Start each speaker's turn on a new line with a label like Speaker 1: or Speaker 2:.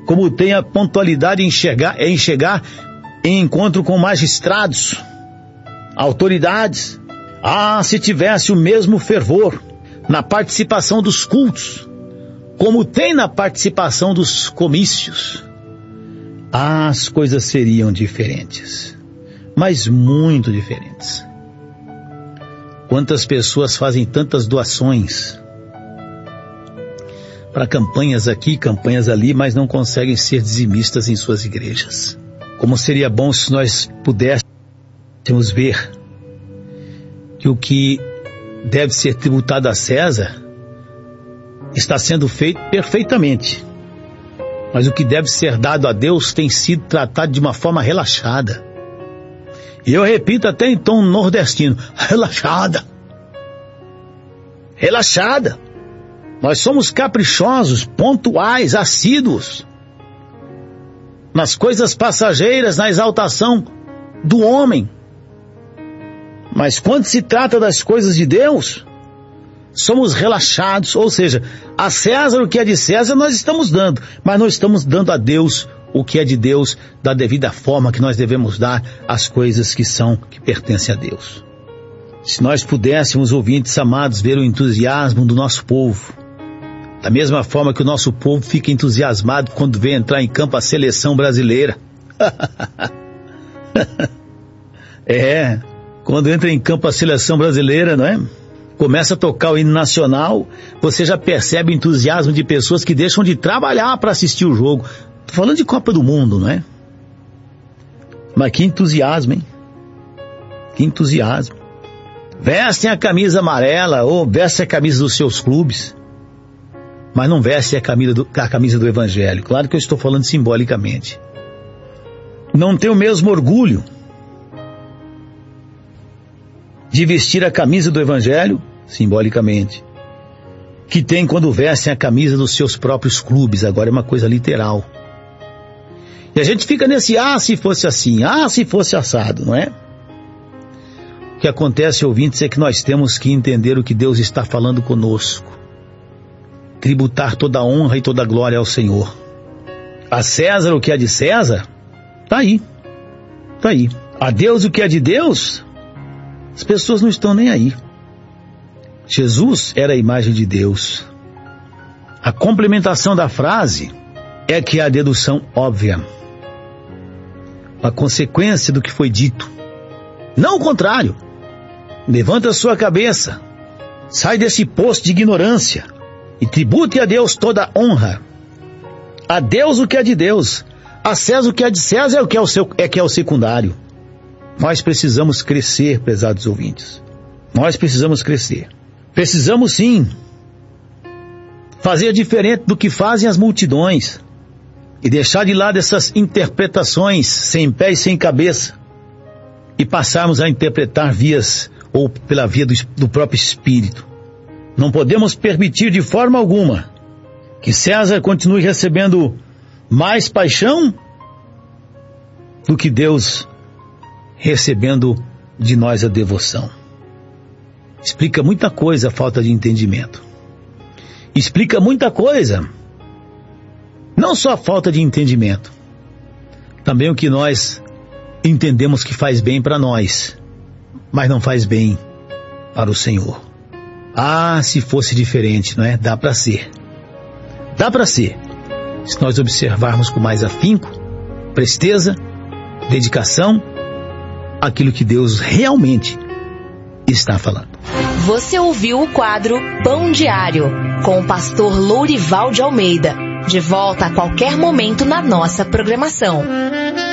Speaker 1: como tem a pontualidade em chegar em encontro com magistrados, autoridades. Se tivesse o mesmo fervor na participação dos cultos, como tem na participação dos comícios, as coisas seriam diferentes, mas muito diferentes. Quantas pessoas fazem tantas doações para campanhas aqui, campanhas ali, mas não conseguem ser dizimistas em suas igrejas. Como seria bom se nós pudéssemos ver que o que deve ser tributado a César está sendo feito perfeitamente, mas o que deve ser dado a Deus tem sido tratado de uma forma relaxada. E eu repito até em tom nordestino, relaxada. Relaxada. Nós somos caprichosos, pontuais, assíduos nas coisas passageiras, na exaltação do homem. Mas quando se trata das coisas de Deus, somos relaxados, ou seja, a César o que é de César nós estamos dando, mas não estamos dando a Deus o que é de Deus da devida forma que nós devemos dar às coisas que pertencem a Deus. Se nós pudéssemos, ouvintes amados, ver o entusiasmo do nosso povo, da mesma forma que o nosso povo fica entusiasmado quando vê entrar em campo a seleção brasileira. Quando entra em campo a seleção brasileira, não é? Começa a tocar o hino nacional, você já percebe o entusiasmo de pessoas que deixam de trabalhar para assistir o jogo. Tô falando de Copa do Mundo, não é? Mas que entusiasmo, hein? Que entusiasmo. Vestem a camisa amarela ou vestem a camisa dos seus clubes, mas não vestem a camisa do Evangelho. Claro que eu estou falando simbolicamente. Não tem o mesmo orgulho de vestir a camisa do Evangelho, simbolicamente, que tem quando vestem a camisa dos seus próprios clubes. Agora é uma coisa literal. E a gente fica nesse, se fosse assim, se fosse assado, não é? O que acontece, ouvintes, é que nós temos que entender o que Deus está falando conosco. Tributar toda a honra e toda a glória ao Senhor. A César o que é de César, tá aí. A Deus o que é de Deus, as pessoas não estão nem aí. Jesus era a imagem de Deus. A complementação da frase é que é a dedução óbvia, a consequência do que foi dito. Não o contrário. Levanta a sua cabeça, sai desse posto de ignorância e tribute a Deus toda a honra. A Deus o que é de Deus, a César o que é de César é o secundário. Nós precisamos crescer, prezados ouvintes. Nós precisamos crescer. Precisamos sim fazer diferente do que fazem as multidões e deixar de lado essas interpretações sem pé e sem cabeça e passarmos a interpretar pela via do próprio Espírito. Não podemos permitir de forma alguma que César continue recebendo mais paixão do que Deus recebendo de nós a devoção. Explica muita coisa a falta de entendimento. Explica muita coisa, não só a falta de entendimento, também o que nós entendemos que faz bem para nós, mas não faz bem para o Senhor. Se fosse diferente, não é? Dá para ser. Dá para ser. Se nós observarmos com mais afinco, presteza, dedicação, aquilo que Deus realmente está falando.
Speaker 2: Você ouviu o quadro Pão Diário, com o pastor Lourival de Almeida. De volta a qualquer momento na nossa programação.